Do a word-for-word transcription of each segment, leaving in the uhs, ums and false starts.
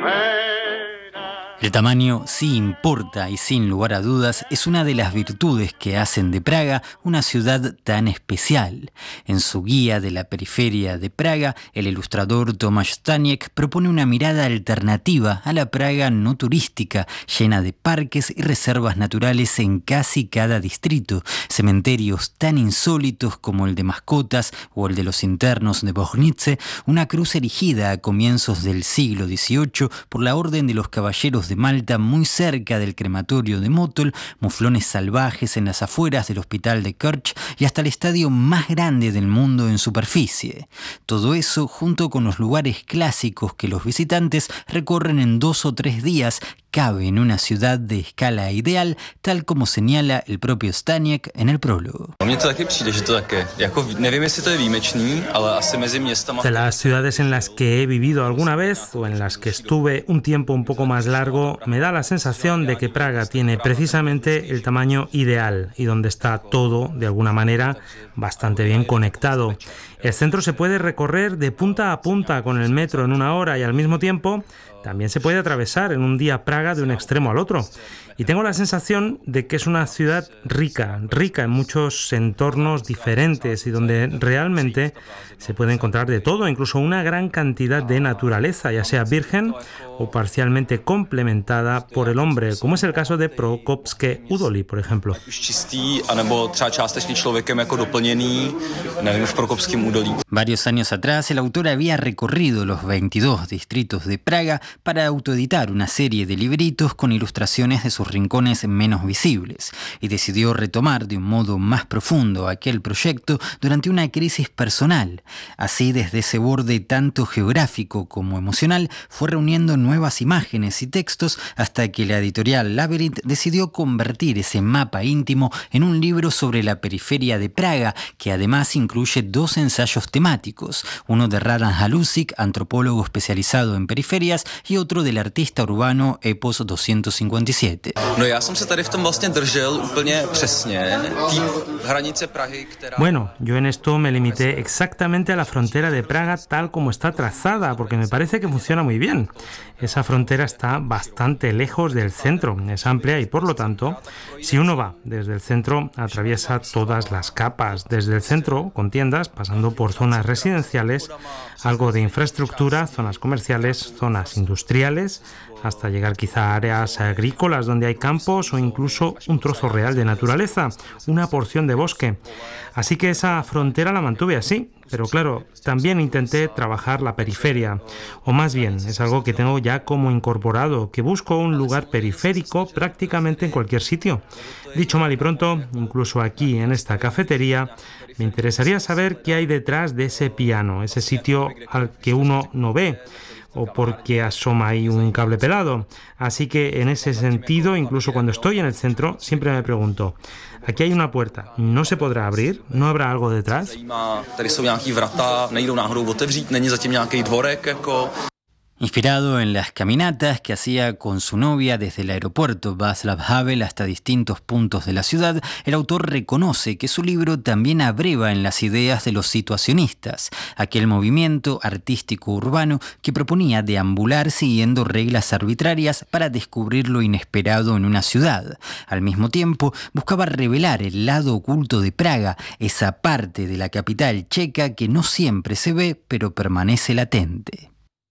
El tamaño sí importa y sin lugar a dudas es una de las virtudes que hacen de Praga una ciudad tan especial. En su guía de la periferia de Praga, el ilustrador Tomáš Staněk propone una mirada alternativa a la Praga no turística, llena de parques y reservas naturales en casi cada distrito, cementerios tan insólitos como el de mascotas o el de los internos de Bohnice, una cruz erigida a comienzos del siglo dieciocho por la Orden de los Caballeros de Malta muy cerca del crematorio de Motol, muflones salvajes en las afueras del hospital de Kerch y hasta el estadio más grande del mundo en superficie. Todo eso junto con los lugares clásicos que los visitantes recorren en dos o tres días cabe en una ciudad de escala ideal, tal como señala el propio Staněk en el prólogo. De las ciudades en las que he vivido alguna vez o en las que estuve un tiempo un poco más largo, me da la sensación de que Praga tiene precisamente el tamaño ideal y donde está todo, de alguna manera, bastante bien conectado. El centro se puede recorrer de punta a punta con el metro en una hora y al mismo tiempo también se puede atravesar en un día Praga de un extremo al otro. Y tengo la sensación de que es una ciudad rica, rica en muchos entornos diferentes y donde realmente se puede encontrar de todo, incluso una gran cantidad de naturaleza, ya sea virgen o parcialmente complementada por el hombre, como es el caso de Prokopské údolí, por ejemplo. Varios años atrás, el autor había recorrido los veintidós distritos de Praga para autoeditar una serie de libritos con ilustraciones de sus rincones menos visibles y decidió retomar de un modo más profundo aquel proyecto durante una crisis personal. Así, desde ese borde tanto geográfico como emocional, fue reuniendo nuevas imágenes y textos hasta que la editorial Labyrinth decidió convertir ese mapa íntimo en un libro sobre la periferia de Praga, que además incluye dos ensayos temáticos, uno de Radan Halusic, antropólogo especializado en periferias, y otro del artista urbano Epos doscientos cincuenta y siete. Bueno, yo en esto me limité exactamente a la frontera de Praga tal como está trazada, porque me parece que funciona muy bien. Esa frontera está bastante lejos del centro, es amplia y por lo tanto, si uno va desde el centro, atraviesa todas las capas, desde el centro, con tiendas, pasando por zonas residenciales, algo de infraestructura, zonas comerciales, zonas industriales, hasta llegar quizá a áreas agrícolas donde hay campos o incluso un trozo real de naturaleza, una porción de bosque. Así que esa frontera la mantuve así, pero claro, también intenté trabajar la periferia, o más bien, es algo que tengo ya como incorporado, que busco un lugar periférico prácticamente en cualquier sitio. Dicho mal y pronto, incluso aquí en esta cafetería, me interesaría saber qué hay detrás de ese piano, ese sitio al que uno no ve, o porque asoma ahí un cable pelado. Así que en ese sentido, incluso cuando estoy en el centro, siempre me pregunto, aquí hay una puerta, ¿no se podrá abrir? ¿No habrá algo detrás? Inspirado en las caminatas que hacía con su novia desde el aeropuerto Václav Havel hasta distintos puntos de la ciudad, el autor reconoce que su libro también abreva en las ideas de los situacionistas, aquel movimiento artístico urbano que proponía deambular siguiendo reglas arbitrarias para descubrir lo inesperado en una ciudad. Al mismo tiempo, buscaba revelar el lado oculto de Praga, esa parte de la capital checa que no siempre se ve, pero permanece latente.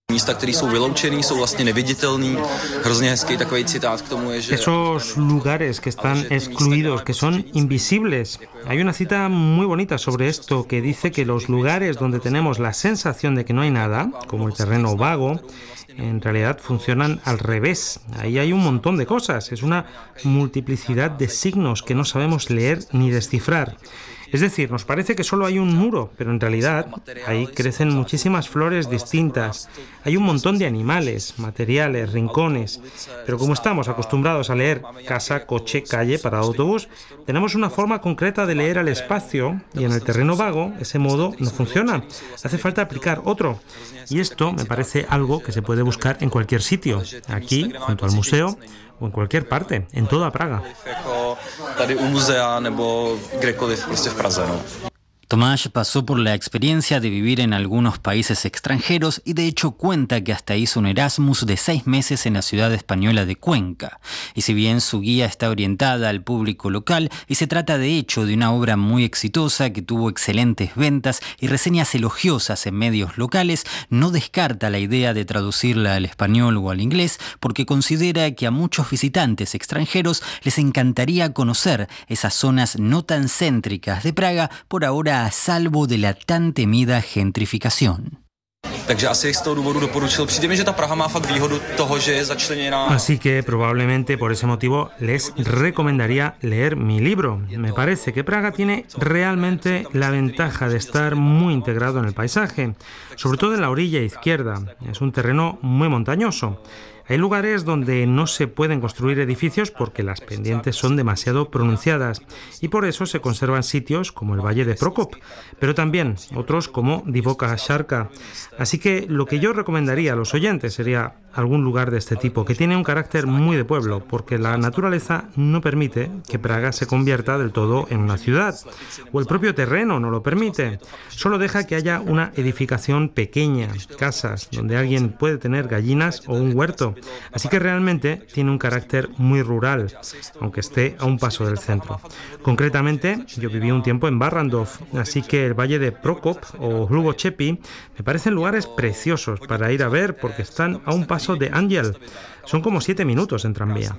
Esos lugares que están excluidos, que son invisibles. Hay una cita muy bonita sobre esto que dice que los lugares donde tenemos la sensación de que no hay nada, como el terreno vago, en realidad funcionan al revés. Ahí hay un montón de cosas. Es una multiplicidad de signos que no sabemos leer ni descifrar. Es decir, nos parece que solo hay un muro, pero en realidad ahí crecen muchísimas flores distintas. Hay un montón de animales, materiales, rincones. Pero como estamos acostumbrados a leer casa, coche, calle, parada de autobús, tenemos una forma concreta de leer al espacio y en el terreno vago ese modo no funciona. Hace falta aplicar otro. Y esto me parece algo que se puede buscar en cualquier sitio. Aquí, junto al museo, o en cualquier parte, en toda Praga. Tomáš pasó por la experiencia de vivir en algunos países extranjeros y de hecho cuenta que hasta hizo un Erasmus de seis meses en la ciudad española de Cuenca. Y si bien su guía está orientada al público local y se trata de hecho de una obra muy exitosa que tuvo excelentes ventas y reseñas elogiosas en medios locales, no descarta la idea de traducirla al español o al inglés porque considera que a muchos visitantes extranjeros les encantaría conocer esas zonas no tan céntricas de Praga, por ahora a salvo de la tan temida gentrificación. Así que probablemente por ese motivo les recomendaría leer mi libro. Me parece que Praga tiene realmente la ventaja de estar muy integrado en el paisaje, sobre todo en la orilla izquierda. Es un terreno muy montañoso. Hay lugares donde no se pueden construir edificios porque las pendientes son demasiado pronunciadas y por eso se conservan sitios como el Valle de Prokop, pero también otros como Divoká Šarka. Así que lo que yo recomendaría a los oyentes sería algún lugar de este tipo, que tiene un carácter muy de pueblo, porque la naturaleza no permite que Praga se convierta del todo en una ciudad, o el propio terreno no lo permite. Solo deja que haya una edificación pequeña, casas, donde alguien puede tener gallinas o un huerto. Así que realmente tiene un carácter muy rural, aunque esté a un paso del centro. Concretamente, yo viví un tiempo en Barrandov, así que el Valle de Prokop o Hlubočepi me parecen lugares preciosos para ir a ver porque están a un paso de Anděl. Son como siete minutos en tranvía.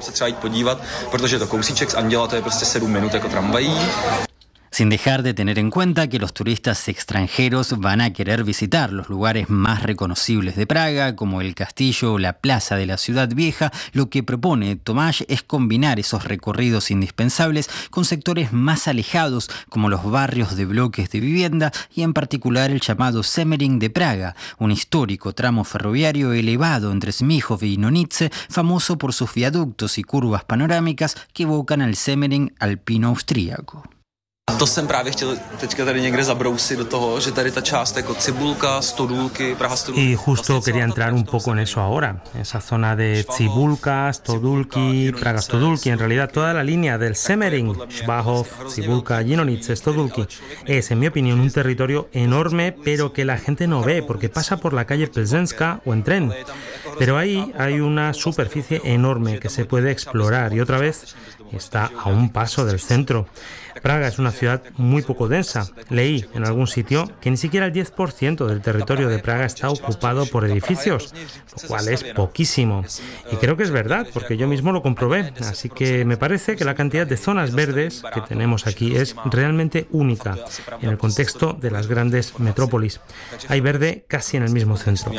Sin dejar de tener en cuenta que los turistas extranjeros van a querer visitar los lugares más reconocibles de Praga, como el castillo o la plaza de la ciudad vieja. Lo que propone Tomáš es combinar esos recorridos indispensables con sectores más alejados, como los barrios de bloques de vivienda y en particular el llamado Semmering de Praga, un histórico tramo ferroviario elevado entre Smíchov y Nonice, famoso por sus viaductos y curvas panorámicas que evocan al Semmering alpino austríaco. To jsem právě chtěl teďka tady někde zabrousit do toho, že tady ta část jako Cibulka, Stodulky, Praha Stodulky. Y justo quería entrar un poco en eso ahora, esa zona de Cibulka, Stodulky, Praga Stodulky, en realidad toda la línea del Semmering, Švahov, Cibulka, Jinonice, Stodulky, es en mi opinión un territorio enorme pero que la gente no ve porque pasa por la calle Plzeňská o en tren. Pero ahí hay una superficie enorme que se puede explorar y otra vez está a un paso del centro. Praga es una ciudad muy poco densa. Leí en algún sitio que ni siquiera el diez por ciento del territorio de Praga está ocupado por edificios, lo cual es poquísimo. Y creo que es verdad, porque yo mismo lo comprobé. Así que me parece que la cantidad de zonas verdes que tenemos aquí es realmente única en el contexto de las grandes metrópolis. Hay verde casi en el mismo centro.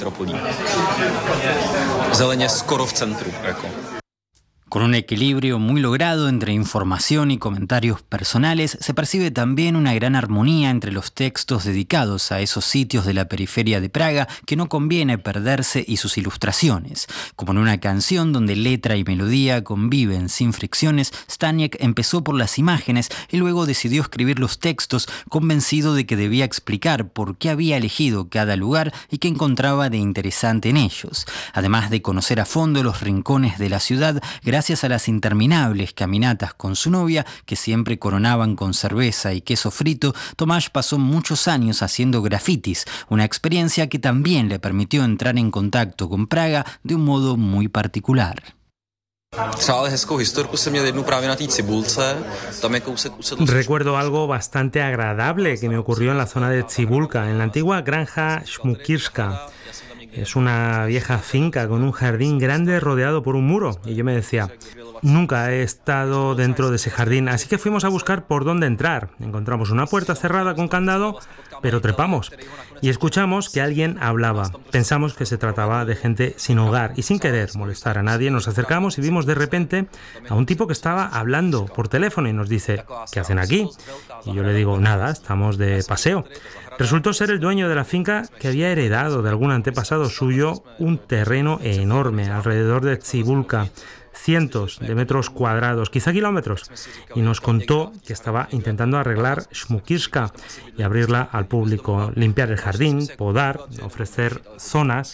Con un equilibrio muy logrado entre información y comentarios personales, se percibe también una gran armonía entre los textos dedicados a esos sitios de la periferia de Praga que no conviene perderse y sus ilustraciones. Como en una canción donde letra y melodía conviven sin fricciones, Staněk empezó por las imágenes y luego decidió escribir los textos convencido de que debía explicar por qué había elegido cada lugar y qué encontraba de interesante en ellos. Además de conocer a fondo los rincones de la ciudad, gracias a las interminables caminatas con su novia, que siempre coronaban con cerveza y queso frito, Tomáš pasó muchos años haciendo grafitis, una experiencia que también le permitió entrar en contacto con Praga de un modo muy particular. Recuerdo algo bastante agradable que me ocurrió en la zona de Cibulka, en la antigua granja Šmukirska. Es una vieja finca con un jardín grande rodeado por un muro. Y yo me decía, nunca he estado dentro de ese jardín, así que fuimos a buscar por dónde entrar. Encontramos una puerta cerrada con candado, pero trepamos y escuchamos que alguien hablaba. Pensamos que se trataba de gente sin hogar y sin querer molestar a nadie nos acercamos y vimos de repente a un tipo que estaba hablando por teléfono y nos dice, ¿qué hacen aquí? Y yo le digo, nada, estamos de paseo. Resultó ser el dueño de la finca que había heredado de algún antepasado suyo un terreno enorme alrededor de Cibulka, cientos de metros cuadrados, quizá kilómetros, y nos contó que estaba intentando arreglar Šmukirska y abrirla al público, limpiar el jardín, podar, ofrecer zonas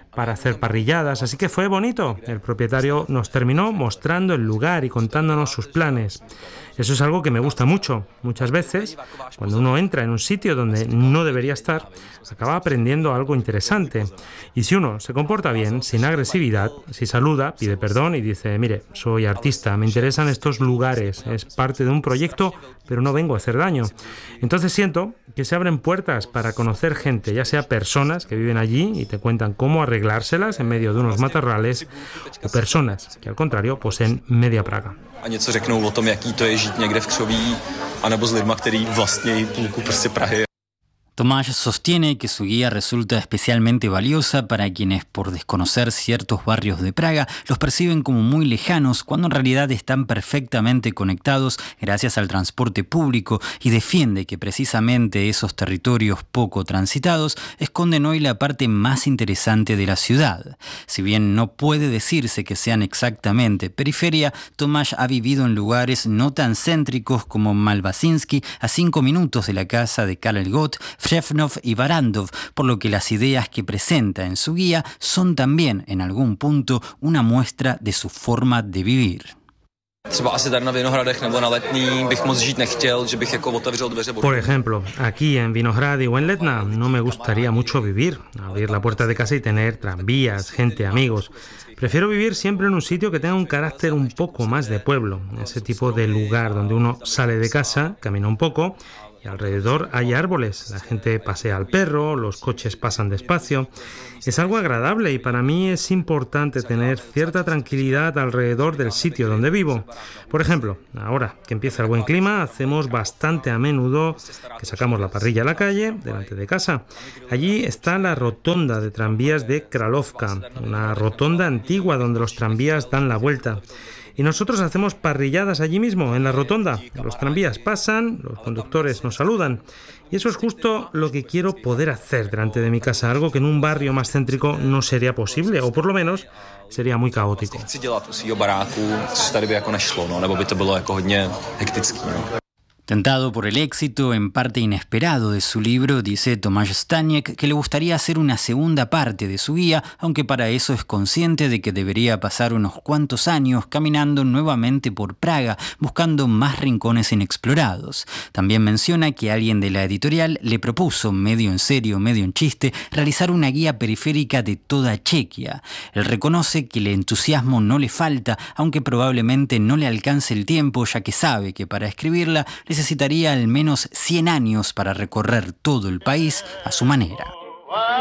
para hacer parrilladas, así que fue bonito. El propietario nos terminó mostrando el lugar y contándonos sus planes. Eso es algo que me gusta mucho. Muchas veces, cuando uno entra en un sitio donde no debería estar, acaba aprendiendo algo interesante. Y si uno se comporta bien, sin agresividad, si saluda, pide perdón y dice, mire, soy artista, me interesan estos lugares, es parte de un proyecto, pero no vengo a hacer daño. Entonces siento que se abren puertas para conocer gente, ya sea personas que viven allí y te cuentan cómo arreglárselas en medio de unos matorrales, o personas que al contrario poseen media Praga. A něco řeknou o tom, jaký to je žít někde v křoví, anebo s lidma, který vlastní půlku prostě Prahy. Tomás sostiene que su guía resulta especialmente valiosa para quienes, por desconocer ciertos barrios de Praga, los perciben como muy lejanos cuando en realidad están perfectamente conectados gracias al transporte público, y defiende que precisamente esos territorios poco transitados esconden hoy la parte más interesante de la ciudad. Si bien no puede decirse que sean exactamente periferia, Tomás ha vivido en lugares no tan céntricos como Malvasinski, a cinco minutos de la casa de Karel Gott, Shevnov y Barandov, por lo que las ideas que presenta en su guía son también, en algún punto, una muestra de su forma de vivir. Por ejemplo, aquí en Vinohrady o en Letna no me gustaría mucho vivir, abrir la puerta de casa y tener tranvías, gente, amigos. Prefiero vivir siempre en un sitio que tenga un carácter un poco más de pueblo, ese tipo de lugar donde uno sale de casa, camina un poco y alrededor hay árboles, la gente pasea al perro, los coches pasan despacio. Es algo agradable y para mí es importante tener cierta tranquilidad alrededor del sitio donde vivo. Por ejemplo, ahora que empieza el buen clima, hacemos bastante a menudo que sacamos la parrilla a la calle, delante de casa. Allí está la rotonda de tranvías de Kralovka, una rotonda antigua donde los tranvías dan la vuelta. Y nosotros hacemos parrilladas allí mismo, en la rotonda. Los tranvías pasan, los conductores nos saludan. Y eso es justo lo que quiero poder hacer delante de mi casa, algo que en un barrio más céntrico no sería posible, o por lo menos sería muy caótico. Tentado por el éxito, en parte inesperado, de su libro, dice Tomáš Staněk que le gustaría hacer una segunda parte de su guía, aunque para eso es consciente de que debería pasar unos cuantos años caminando nuevamente por Praga, buscando más rincones inexplorados. También menciona que alguien de la editorial le propuso, medio en serio, medio en chiste, realizar una guía periférica de toda Chequia. Él reconoce que el entusiasmo no le falta, aunque probablemente no le alcance el tiempo, ya que sabe que para escribirla necesitaría al menos cien años para recorrer todo el país a su manera.